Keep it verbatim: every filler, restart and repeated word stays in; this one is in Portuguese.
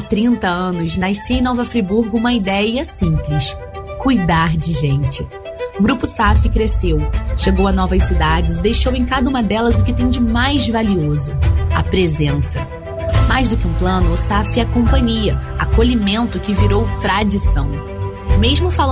Há trinta anos, nascia em Nova Friburgo uma ideia simples: cuidar de gente. O Grupo S A F cresceu, chegou a novas cidades e deixou em cada uma delas o que tem de mais valioso: a presença. Mais do que um plano, o S A F é companhia, acolhimento que virou tradição. Mesmo falando